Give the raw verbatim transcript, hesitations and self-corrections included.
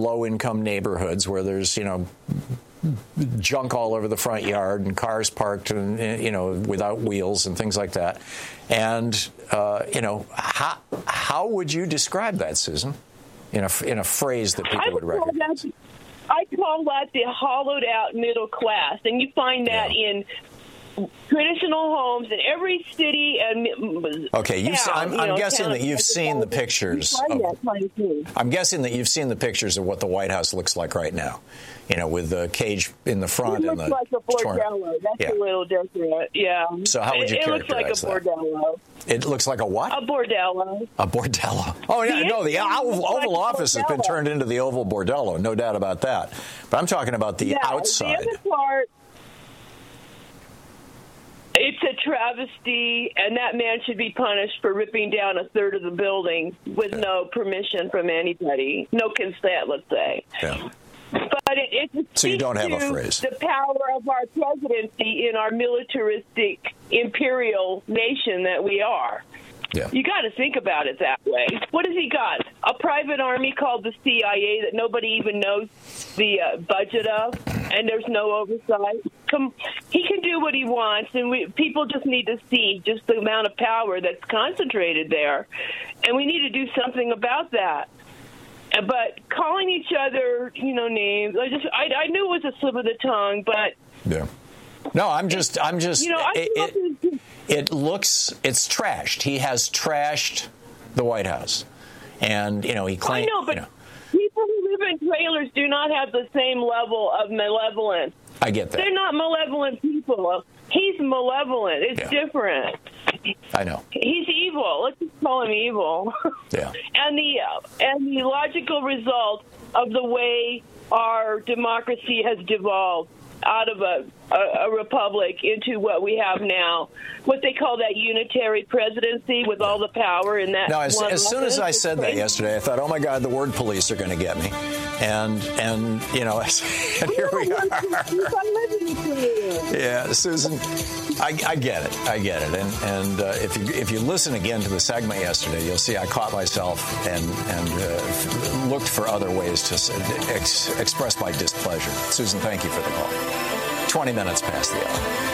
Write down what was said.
low-income neighborhoods where there's, you know, junk all over the front yard and cars parked and, you know, without wheels and things like that. And, uh, you know, how, how would you describe that, Susan, in a, in a phrase that people would, would recognize? That, I call that the hollowed-out middle class, and you find that yeah. in traditional homes in every city and okay. You've, town, I'm, you I'm know, guessing town, that you've seen the pictures. Of, I'm guessing that you've seen the pictures of what the White House looks like right now. You know, with the cage in the front it and the looks like a bordello. That's yeah. a little different. Yeah. So how would you it, characterize that? It looks like a bordello. That? It looks like a what? A bordello. A bordello. Oh yeah, the no. The Oval, Oval like Office has been turned into the Oval Bordello. No doubt about that. But I'm talking about the yeah, outside. The other part. It's a travesty, and that man should be punished for ripping down a third of the building with yeah. no permission from anybody, no consent, let's say. Yeah. But it, it so you don't have to a phrase. The power of our presidency in our militaristic imperial nation that we are. Yeah. You got to think about it that way. What has he got? A private army called the C I A that nobody even knows the uh, budget of, and there's no oversight. Come, he can do what he wants, and we, people just need to see just the amount of power that's concentrated there, and we need to do something about that. But calling each other, you know, names, I just, I, I knew it was a slip of the tongue, but yeah. No, I'm just, I'm just. You know, I it, it, it looks, it's trashed. He has trashed the White House, and you know he claims. I know, but you know, people who live in trailers do not have the same level of malevolence. I get that. They're not malevolent people. He's malevolent. It's yeah. different. I know. He's evil. Let's just call him evil. Yeah. and the uh, and the logical result of the way our democracy has devolved out of a, a, a republic into what we have now, what they call that unitary presidency with all the power in that. Now, as, one as soon as I said crazy. that yesterday, I thought, oh my God, the word police are going to get me, and and you know, and here we are. Yeah, Susan, I, I get it, I get it, and and uh, if you if you listen again to the segment yesterday, you'll see I caught myself and and uh, looked for other ways to ex- express my displeasure. Susan, thank you for the call. twenty minutes past the hour.